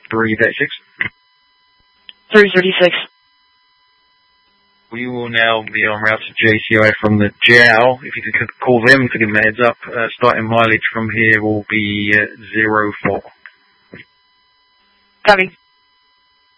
336. 336. We will now be en route to JCI from the JOW. If you could call them to give them a heads up, starting mileage from here will be 04. Copy.